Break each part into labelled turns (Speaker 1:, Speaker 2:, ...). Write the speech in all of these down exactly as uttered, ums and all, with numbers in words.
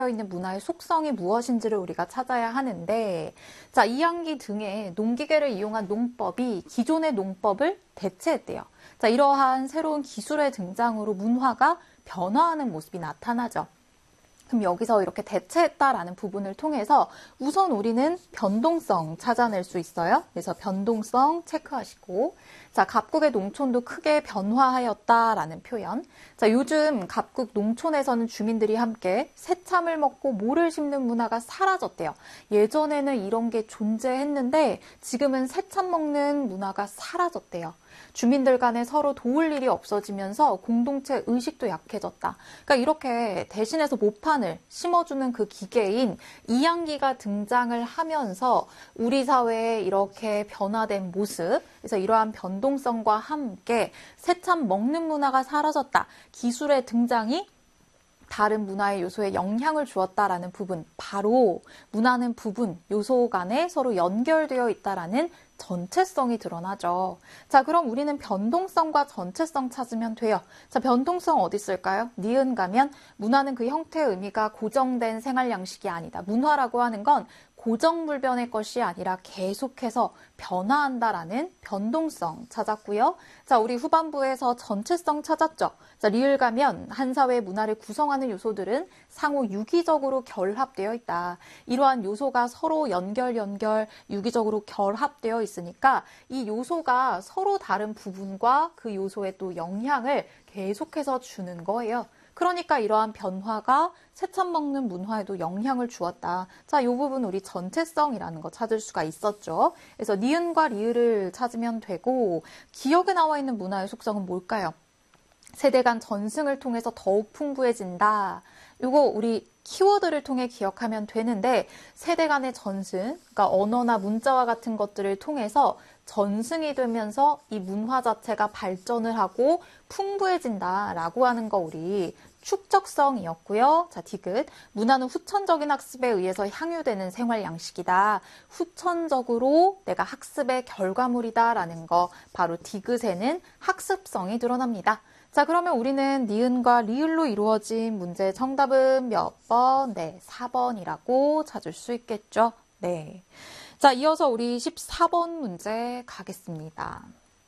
Speaker 1: 있는 문화의 속성이 무엇인지를 우리가 찾아야 하는데, 자, 이항기 등의 농기계를 이용한 농법이 기존의 농법을 대체했대요. 자, 이러한 새로운 기술의 등장으로 문화가 변화하는 모습이 나타나죠. 그럼 여기서 이렇게 대체했다라는 부분을 통해서 우선 우리는 변동성 찾아낼 수 있어요. 그래서 변동성 체크하시고, 자, 갑국의 농촌도 크게 변화하였다라는 표현. 자, 요즘 갑국 농촌에서는 주민들이 함께 새참을 먹고 모를 심는 문화가 사라졌대요. 예전에는 이런 게 존재했는데 지금은 새참 먹는 문화가 사라졌대요. 주민들 간에 서로 도울 일이 없어지면서 공동체 의식도 약해졌다. 그러니까 이렇게 대신해서 모판을 심어주는 그 기계인 이항기가 등장을 하면서 우리 사회에 이렇게 변화된 모습, 그래서 이러한 변동성과 함께 새참 먹는 문화가 사라졌다. 기술의 등장이 다른 문화의 요소에 영향을 주었다라는 부분, 바로 문화는 부분, 요소 간에 서로 연결되어 있다라는 전체성이 드러나죠. 자, 그럼 우리는 변동성과 전체성 찾으면 돼요. 자, 변동성 어디 있을까요? 니은 가면 문화는 그 형태의 의미가 고정된 생활 양식이 아니다. 문화라고 하는 건 고정불변의 것이 아니라 계속해서 변화한다라는 변동성 찾았고요. 자, 우리 후반부에서 전체성 찾았죠. 자, 리을 가면 한 사회의 문화를 구성하는 요소들은 상호 유기적으로 결합되어 있다. 이러한 요소가 서로 연결 연결 유기적으로 결합되어 있으니까 이 요소가 서로 다른 부분과 그 요소에 또 영향을 계속해서 주는 거예요. 그러니까 이러한 변화가 새참 먹는 문화에도 영향을 주었다. 자, 이 부분 우리 전체성이라는 거 찾을 수가 있었죠. 그래서 니은과 리을을 찾으면 되고, 기억에 나와 있는 문화의 속성은 뭘까요? 세대 간 전승을 통해서 더욱 풍부해진다. 이거 우리 키워드를 통해 기억하면 되는데, 세대 간의 전승, 그러니까 언어나 문자와 같은 것들을 통해서 전승이 되면서 이 문화 자체가 발전을 하고 풍부해진다라고 하는 거 우리 축적성이었고요. 자, 디귿. 문화는 후천적인 학습에 의해서 향유되는 생활 양식이다. 후천적으로 내가 학습의 결과물이다라는 거, 바로 디귿에는 학습성이 드러납니다. 자, 그러면 우리는 니은과 리을로 이루어진 문제의 정답은 몇 번? 네, 사 번이라고 찾을 수 있겠죠. 네. 자, 이어서 우리 십사 번 문제 가겠습니다.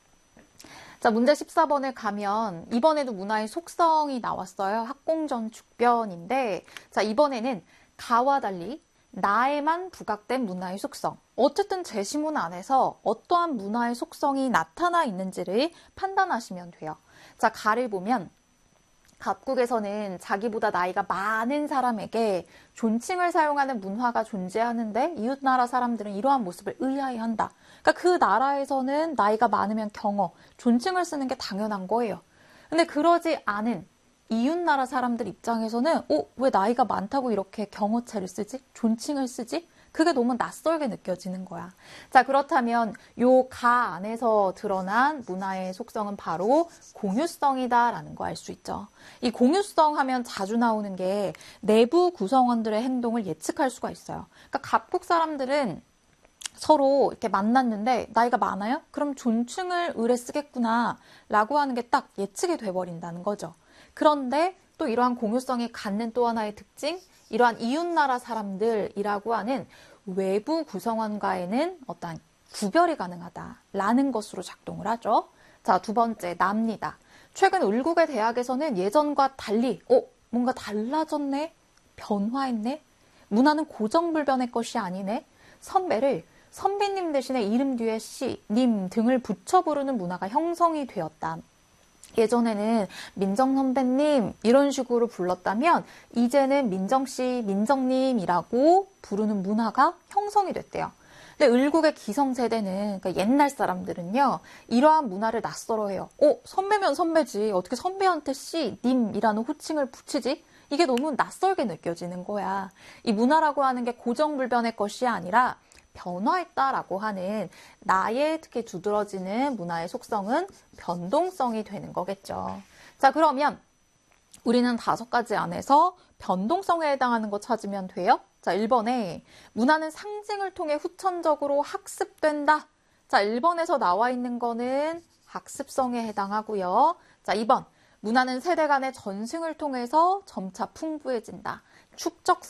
Speaker 1: 자, 문제 십사 번에 가면 이번에도 문화의 속성이 나왔어요. 학공전축변인데, 자, 이번에는 가와 달리 나에만 부각된 문화의 속성. 어쨌든 제시문 안에서 어떠한 문화의 속성이 나타나 있는지를 판단하시면 돼요. 자, 가를 보면 갑국에서는 자기보다 나이가 많은 사람에게 존칭을 사용하는 문화가 존재하는데 이웃나라 사람들은 이러한 모습을 의아해한다. 그러니까 그 나라에서는 나이가 많으면 경어, 존칭을 쓰는 게 당연한 거예요. 근데 그러지 않은 이웃나라 사람들 입장에서는 어, 왜 나이가 많다고 이렇게 경어체를 쓰지? 존칭을 쓰지? 그게 너무 낯설게 느껴지는 거야. 자, 그렇다면 요 가 안에서 드러난 문화의 속성은 바로 공유성이다라는 거 알 수 있죠. 이 공유성 하면 자주 나오는 게 내부 구성원들의 행동을 예측할 수가 있어요. 그러니까 갑국 사람들은 서로 이렇게 만났는데 나이가 많아요? 그럼 존칭을 의뢰 쓰겠구나 라고 하는 게 딱 예측이 돼버린다는 거죠. 그런데 또 이러한 공유성이 갖는 또 하나의 특징, 이러한 이웃나라 사람들이라고 하는 외부 구성원과에는 어떤 구별이 가능하다라는 것으로 작동을 하죠. 자, 두 번째, 납니다. 최근 울국의 대학에서는 예전과 달리 어, 뭔가 달라졌네? 변화했네? 문화는 고정불변의 것이 아니네? 선배를 선배님 대신에 이름 뒤에 씨, 님 등을 붙여 부르는 문화가 형성이 되었다. 예전에는 민정 선배님 이런 식으로 불렀다면 이제는 민정씨, 민정님이라고 부르는 문화가 형성이 됐대요. 근데 을국의 기성세대는, 그러니까 옛날 사람들은요, 이러한 문화를 낯설어해요. 어, 선배면 선배지. 어떻게 선배한테 씨, 님이라는 호칭을 붙이지? 이게 너무 낯설게 느껴지는 거야. 이 문화라고 하는 게 고정불변의 것이 아니라 변화했다라고 하는 나의 특히 두드러지는 문화의 속성은 변동성이 되는 거겠죠. 자, 그러면 우리는 다섯 가지 안에서 변동성에 해당하는 거 찾으면 돼요. 자, 일 번에 문화는 상징을 통해 후천적으로 학습된다. 자, 일 번에서 나와 있는 거는 학습성에 해당하고요. 자, 이 번 문화는 세대 간의 전승을 통해서 점차 풍부해진다. 축적성